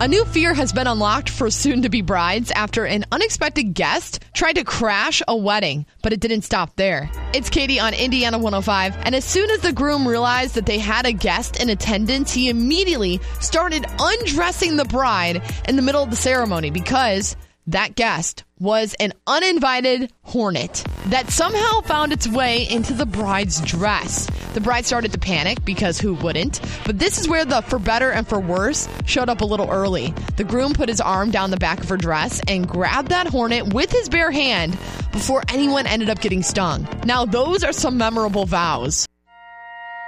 A new fear has been unlocked for soon-to-be brides after an unexpected guest tried to crash a wedding, but it didn't stop there. It's Katie on Indiana 105, and as soon as the groom realized that they had a guest in attendance, he immediately started undressing the bride in the middle of the ceremony because that guest was an uninvited hornet that somehow found its way into the bride's dress. The bride started to panic because who wouldn't? But this is where the for better and for worse showed up a little early. The groom put his arm down the back of her dress and grabbed that hornet with his bare hand before anyone ended up getting stung. Now, those are some memorable vows.